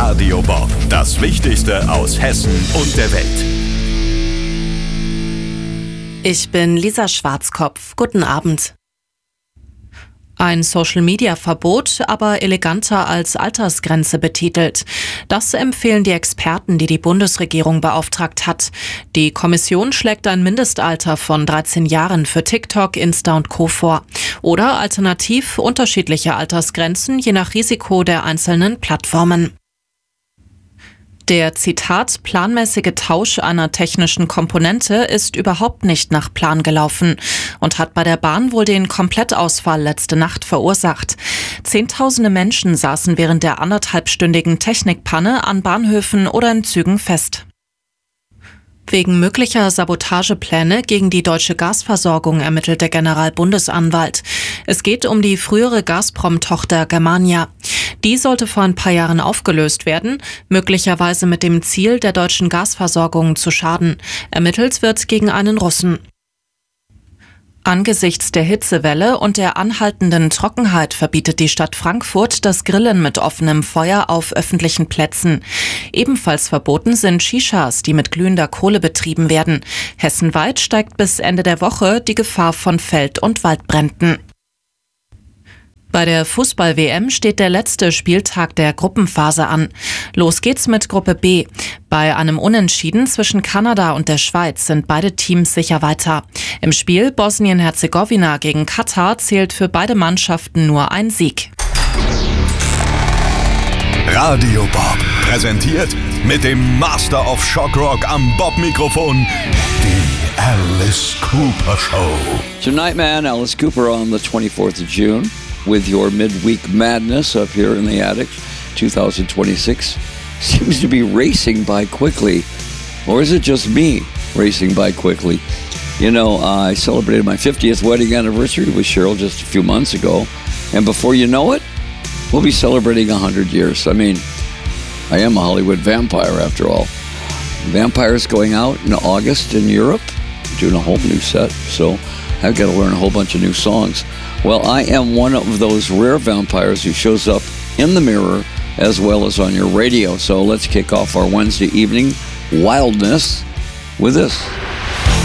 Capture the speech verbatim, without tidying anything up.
Radio Bob, das Wichtigste aus Hessen und der Welt. Ich bin Lisa Schwarzkopf. Guten Abend. Ein Social-Media-Verbot, aber eleganter als Altersgrenze betitelt. Das empfehlen die Experten, die die Bundesregierung beauftragt hat. Die Kommission schlägt ein Mindestalter von dreizehn Jahren für TikTok, Insta und Co. vor. Oder alternativ unterschiedliche Altersgrenzen, je nach Risiko der einzelnen Plattformen. Der, Zitat, planmäßige Tausch einer technischen Komponente ist überhaupt nicht nach Plan gelaufen und hat bei der Bahn wohl den Komplettausfall letzte Nacht verursacht. Zehntausende Menschen saßen während der anderthalbstündigen Technikpanne an Bahnhöfen oder in Zügen fest. Wegen möglicher Sabotagepläne gegen die deutsche Gasversorgung ermittelt der Generalbundesanwalt. Es geht um die frühere Gazprom-Tochter Germania. Die sollte vor ein paar Jahren aufgelöst werden, möglicherweise mit dem Ziel, der deutschen Gasversorgung zu schaden. Ermittelt wird gegen einen Russen. Angesichts der Hitzewelle und der anhaltenden Trockenheit verbietet die Stadt Frankfurt das Grillen mit offenem Feuer auf öffentlichen Plätzen. Ebenfalls verboten sind Shishas, die mit glühender Kohle betrieben werden. Hessenweit steigt bis Ende der Woche die Gefahr von Feld- und Waldbränden. Bei der Fußball-W M steht der letzte Spieltag der Gruppenphase an. Los geht's mit Gruppe B. Bei einem Unentschieden zwischen Kanada und der Schweiz sind beide Teams sicher weiter. Im Spiel Bosnien-Herzegowina gegen Katar zählt für beide Mannschaften nur ein Sieg. Radio Bob präsentiert mit dem Master of Shock Rock am Bob-Mikrofon die Alice Cooper Show. Tonight, man, Alice Cooper on the twenty-fourth of June. With your midweek madness up here in the attic, twenty twenty-six seems to be racing by quickly. Or is it just me racing by quickly? You know, uh, I celebrated my fiftieth wedding anniversary with Cheryl just a few months ago. And before you know it, we'll be celebrating one hundred years. I mean, I am a Hollywood vampire after all. Vampires going out in August in Europe, doing a whole new set. So I've got to learn a whole bunch of new songs. Well, I am one of those rare vampires who shows up in the mirror as well as on your radio. So let's kick off our Wednesday evening wildness with this.